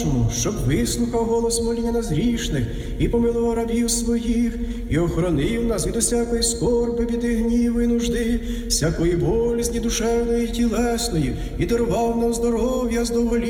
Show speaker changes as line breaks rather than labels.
щоб вислухав голос моління нас грішних і помилував рабів своїх, і охоронив нас від усякої скорби, біди, гніву і нужди, всякої болізні душевної і тілесної, і дарував нам здоров'я з довголіття